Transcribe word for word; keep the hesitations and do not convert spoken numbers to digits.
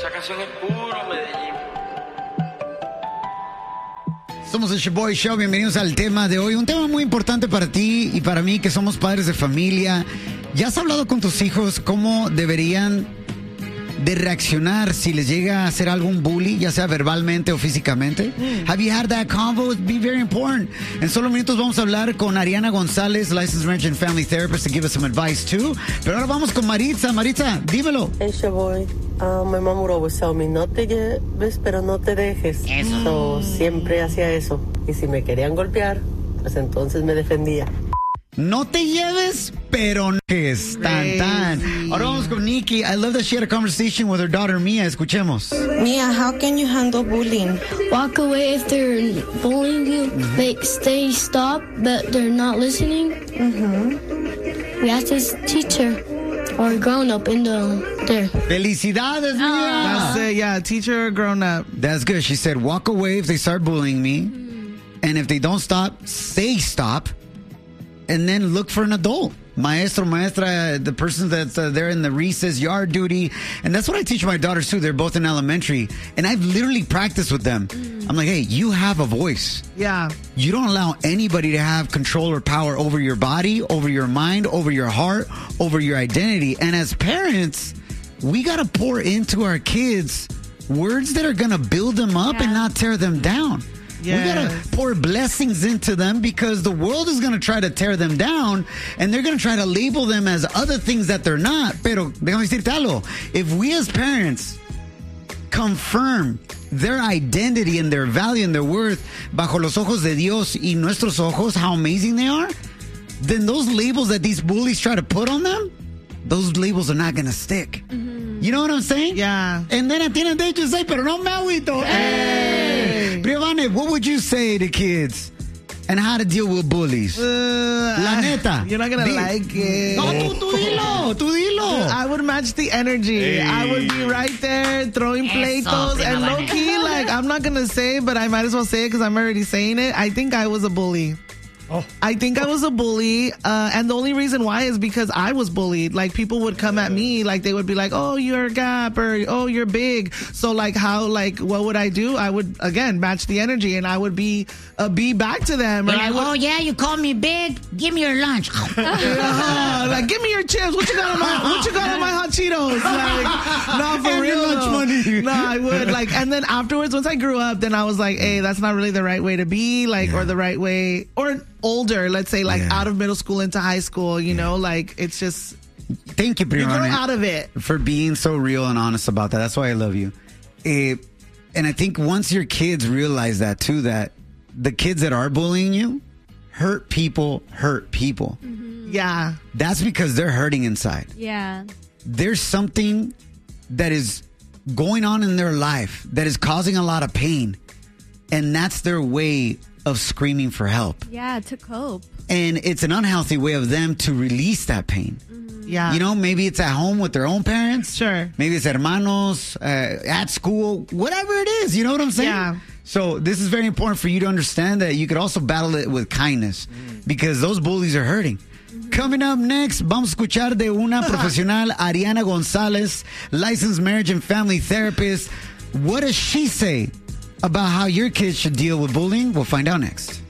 Esa canción es puro Medellín. Somos el Shoboy Show, bienvenidos al tema de hoy. Un tema muy importante para ti y para mí, que somos padres de familia. ¿Ya has hablado con tus hijos cómo deberían de reaccionar si les llega a hacer algún bully, ya sea verbalmente o físicamente? Mm. Have you had that convo? It'd be very important. En solo minutos vamos a hablar con Ariana González, Licensed Marriage and Family Therapist, to give us some advice too. Pero ahora vamos con Maritza. Maritza, dímelo. Hey, Shoboy. Uh, my mom would always tell me, no te lleves, pero no te dejes. Eso. So, siempre hacía eso. Y si me querían golpear, pues entonces me defendía. No te lleves, pero no es tan tan. Ahora vamos con Nikki. I love that she had a conversation with her daughter Mia. Escuchemos. Mia, how can you handle bullying? Walk away if they're bullying you. Mm-hmm. Make stay stop, but they're not listening. Mm-hmm. We ask this teacher or grown up in the there. Felicidades, Mia. That's it. Yeah, teacher or grown up. That's good. She said, walk away if they start bullying me, mm-hmm. and if they don't stop, say stop. And then look for an adult. Maestro, maestra, the person that's uh, there in the recess, yard duty. And that's what I teach my daughters too. They're both in elementary. And I've literally practiced with them. Mm. I'm like, hey, you have a voice. Yeah. You don't allow anybody to have control or power over your body, over your mind, over your heart, over your identity. And as parents, we got to pour into our kids words that are going to build them up, yeah, and not tear them down. Yes. We gotta pour blessings into them, because the world is gonna try to tear them down, and they're gonna try to label them as other things that they're not. Pero déjame decirte algo. If we as parents confirm their identity and their value and their worth bajo los ojos de Dios y nuestros ojos, how amazing they are, then those labels that these bullies try to put on them, those labels are not gonna stick. Mm-hmm. You know what I'm saying? Yeah. And then at the end of the day, just say, pero no me agüito. Hey! Priovane, what would you say to kids and how to deal with bullies? Uh, La neta. You're not going to like it. No, tú, tú dilo, tú dilo. I would match the energy. Hey. I would be right there throwing pleitos, and low key, like, I'm not going to say, but I might as well say it because I'm already saying it. I think I was a bully. Oh. I think I was a bully, uh, and the only reason why is because I was bullied. Like, people would come at me, like, they would be like, oh, you're a gap, or, oh, you're big. So, like, how, like, what would I do? I would, again, match the energy, and I would be, uh, be back to them. Or like, I would, oh, yeah, you call me big? Give me your lunch. uh, like, give me your chips. What you got on my, what you got on my hot Cheetos? Like, not for and real. Your lunch money. No, I would, like, and then afterwards, once I grew up, then I was like, hey, that's not really the right way to be, like, yeah. or the right way, or older, let's say, like, yeah. out of middle school into high school, you yeah. know, like, it's just, thank you, Brianna, you grow out of it, for being so real and honest about that. That's why I love you. Uh, and I think once your kids realize that too, that the kids that are bullying you hurt people hurt people. Mm-hmm. Yeah, that's because they're hurting inside. Yeah, there's something that is going on in their life that is causing a lot of pain, and that's their way of screaming for help. Yeah, to cope. And it's an unhealthy way of them to release that pain. Mm-hmm. Yeah. You know, maybe it's at home with their own parents. Sure. Maybe it's hermanos, uh, at school, whatever it is. You know what I'm saying? Yeah. So this is very important for you to understand that you could also battle it with kindness, mm. because those bullies are hurting. Mm-hmm. Coming up next, vamos a escuchar de una profesional, Ariana González, licensed marriage and family therapist. What does she say about how your kids should deal with bullying? We'll find out next.